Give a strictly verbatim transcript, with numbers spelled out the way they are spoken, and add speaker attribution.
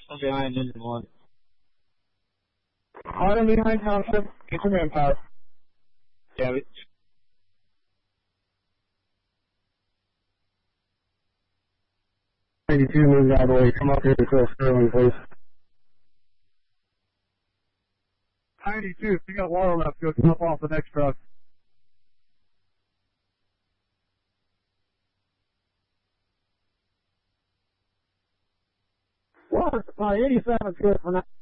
Speaker 1: behind engine one.
Speaker 2: Autumn behind Township, get your manpower.
Speaker 1: Damn it.
Speaker 2: eighty-two moves out of the way. Come up here to Phil Sterling, please. ninety-two, if you got water left, go jump off the next truck. Well, uh, eighty-seven is good for now.